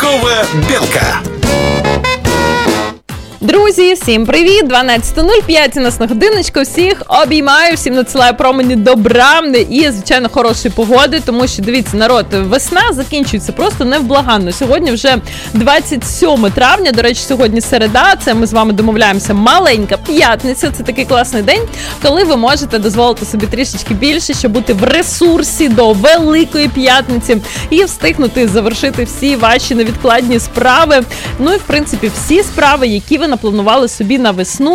Новая Белка. Друзі, всім привіт! 12:05 у нас на годиночку. Всіх обіймаю, всім надсилаю промені добра і, звичайно, хорошої погоди, тому що, дивіться, народ, весна закінчується просто невблаганно. Сьогодні вже 27 травня, до речі, сьогодні середа, це ми з вами домовляємося, маленька п'ятниця, це такий класний день, коли ви можете дозволити собі трішечки більше, щоб бути в ресурсі до Великої П'ятниці і встигнути завершити всі ваші невідкладні справи, ну і, в принципі, всі справи, які ви напланували собі на весну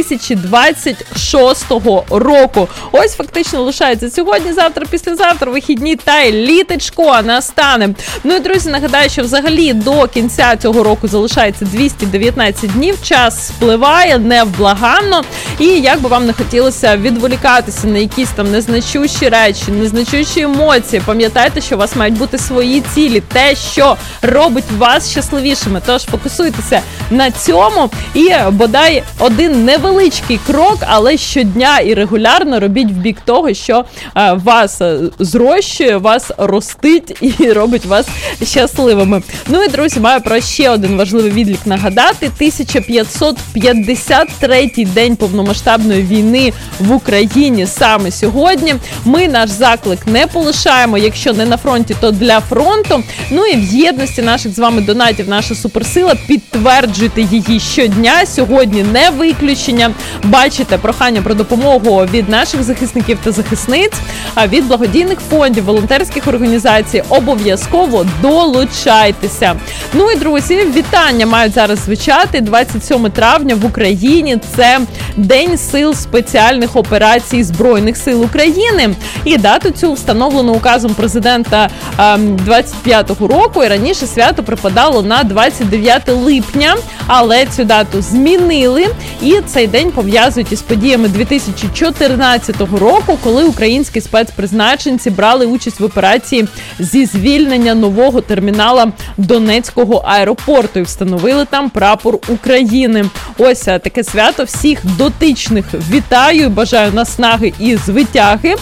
2026 року. Ось фактично лишається сьогодні, завтра, післязавтра, вихідні та й літечко настане. Ну і, друзі, нагадаю, що взагалі до кінця цього року залишається 219 днів, час спливає невблаганно, і як би вам не хотілося відволікатися на якісь там незначущі речі, незначущі емоції, пам'ятайте, що у вас мають бути свої цілі, те, що робить вас щасливішими, тож фокусуйтеся на цьому. І бодай один невеличкий крок, але щодня і регулярно робіть в бік того, що вас зрощує, вас ростить і робить вас щасливими. Ну і, друзі, маю про ще один важливий відлік нагадати. 1553-й день повномасштабної війни в Україні саме сьогодні. Ми наш заклик не полишаємо, якщо не на фронті, то для фронту. Ну і в єдності наших з вами донатів, наша суперсила, підтверджуйте її щодня. Сьогодні не виключення. Бачите прохання про допомогу від наших захисників та захисниць, а від благодійних фондів, волонтерських організацій. Обов'язково долучайтеся. Ну і, друзі, вітання мають зараз звучати. 27 травня в Україні – це День сил спеціальних операцій Збройних сил України. І дату цю встановлено указом президента 25-го року. І раніше свято припадало на 29 липня, але цю дату змінили, і цей день пов'язують із подіями 2014 року, коли українські спецпризначенці брали участь в операції зі звільнення нового термінала Донецького аеропорту і встановили там прапор України. Ось таке свято. Всіх дотичних вітаю і бажаю наснаги і звитяги.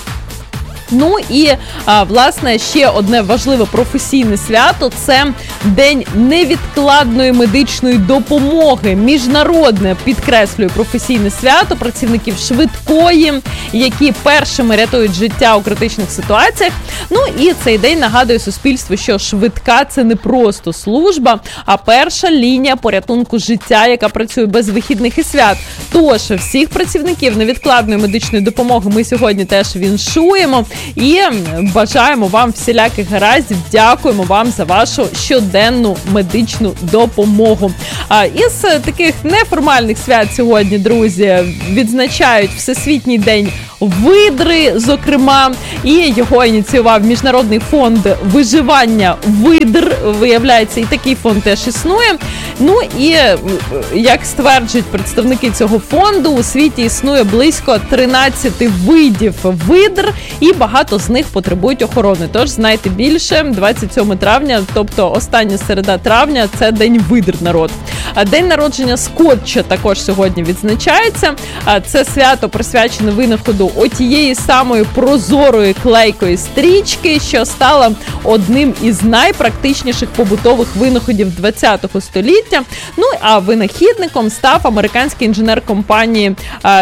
Ну і, власне, ще одне важливе професійне свято – це День невідкладної медичної допомоги. Міжнародне, підкреслюю, професійне свято працівників швидкої, які першими рятують життя у критичних ситуаціях. Ну і цей день нагадує суспільству, що швидка – це не просто служба, а перша лінія порятунку життя, яка працює без вихідних і свят. Тож, всіх працівників невідкладної медичної допомоги ми сьогодні теж віншуємо. І бажаємо вам всіляких гараздів, дякуємо вам за вашу щоденну медичну допомогу. Із таких неформальних свят сьогодні, друзі, відзначають Всесвітній день видри, зокрема, і його ініціював Міжнародний фонд виживання видр. Виявляється, і такий фонд теж існує. Ну і, як стверджують представники цього фонду, у світі існує близько 13 видів видр, і багато з них потребують охорони. Тож, знайте більше, 27 травня, тобто остання середа травня, це День видр, народ. День народження скотча також сьогодні відзначається. Це свято присвячене винаходу отієї самої прозорої клейкої стрічки, що стала одним із найпрактичніших побутових винаходів ХХ століття. Ну, а винахідником став американський інженер компанії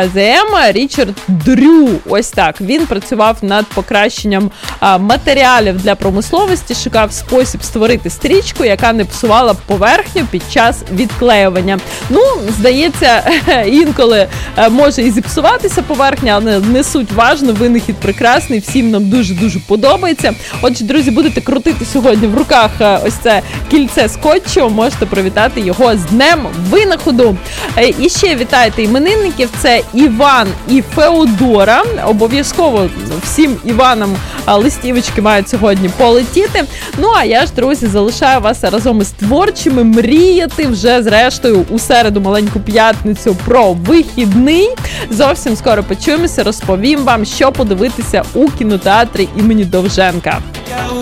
ЗМ Річард Дрю. Ось так. Він працював над покращенням матеріалів для промисловості, шукав спосіб створити стрічку, яка не псувала поверхню під час відклеювання. Ну, здається, інколи може і зіпсуватися поверхня, але не суть важно, винахід прекрасний, всім нам дуже-дуже подобається. Отже, друзі, будете крутити сьогодні в руках ось це кільце скотчу, можете привітати його з Днем винаходу. І ще вітайте іменинників, це Іван і Феодора. Обов'язково всім Іванам листівочки мають сьогодні полетіти. Ну, а я ж, друзі, залишаю вас разом із творчими мріяти вже, зрештою, у середу, маленьку п'ятницю, про вихідний. Зовсім скоро почуємося, розповім вам, що подивитися у кінотеатрі імені Довженка.